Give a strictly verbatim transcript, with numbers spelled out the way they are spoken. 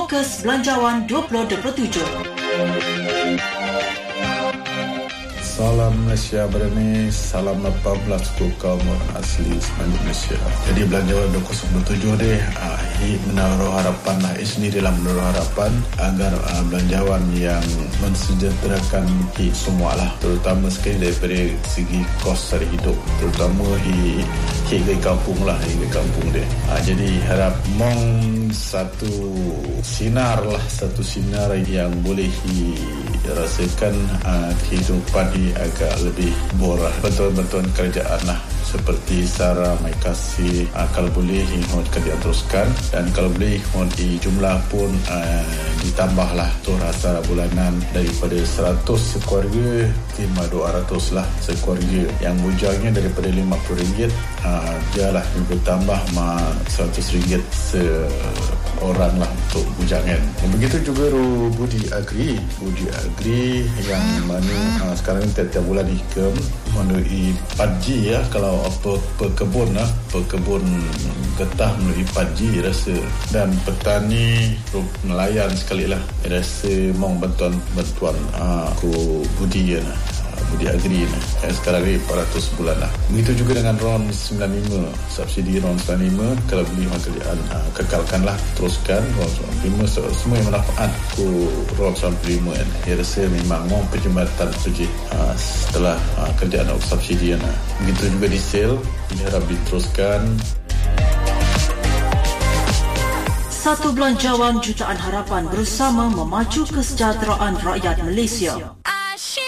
Fokus Belanjawan dua ribu dua puluh tujuh. Salam Malaysia berani, salam lapan belas kaum asli semenanjung Malaysia. Jadi belanjawan dua ribu dua puluh tujuh deh, ah, menaruh harapan lah, eh, sendirilah menaruh harapan agar ah, belanjawan yang mensejahterakan hi semua lah, terutama sekali daripada segi kos sara hidup, terutama hi hi ke kampung lah, hi ke kampung deh. Ah, jadi harap mong satu sinar lah, satu sinar yang boleh hi rasakan uh, kehidupan ini agak lebih borah. Betul-betul kerajaan lah, seperti Sarah Mai Kasih, uh, kalau boleh mohon kerja teruskan, dan kalau boleh mohon di jumlah pun uh, ditambahlah tu rasa bulanan daripada seratus sekeluarga lima dua ratus lah sekeluarga, yang bujangnya daripada lima puluh ringgit uh, dia lah bertambah ma seratus ringgit seorang lah untuk bujangan. Begitu juga ru Budi Agri, Budi Agri yang mana uh, sekarang ni tiap-tiap bulan ikam melalui empat G ya, kalau apa pekebun lah, pekebun getah melalui empat G rasa, dan petani nelayan sekali lah rasa mau bantuan-bantuan uh, ku Budi ya, nah. Budi Agri ni yang sekarang ni empat ratus bulan lah. Begitu juga dengan RON sembilan puluh lima, subsidi RON sembilan puluh lima, kalau boleh kerjaan uh, kekalkanlah, teruskan RON sembilan puluh lima, so, semua yang manfaat ku RON sembilan puluh lima kan. Dia rasa memang mau perjembatan pergi uh, setelah uh, kerjaan subsidi kan. Begitu juga di sale, diharap diteruskan. Satu Belanjawan Jutaan Harapan bersama memacu kesejahteraan rakyat Malaysia.